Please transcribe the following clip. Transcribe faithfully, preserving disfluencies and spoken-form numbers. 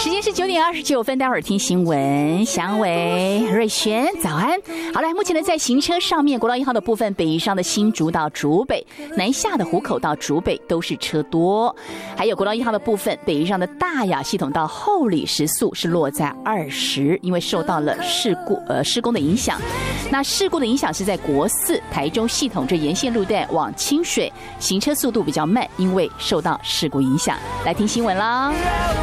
时间是九点二十九分，待会儿听新闻。祥伟、瑞璇，早安。好来，目前呢在行车上面，国道一号的部分，北宜上的新竹到竹北，南下的湖口到竹北都是车多。还有国道一号的部分，北宜上的大雅系统到后里时速是落在二十，因为受到了事故呃施工的影响。那事故的影响是在国四台中系统这沿线路段往清水行车速度比较慢，因为受到事故影响。来听新闻啦。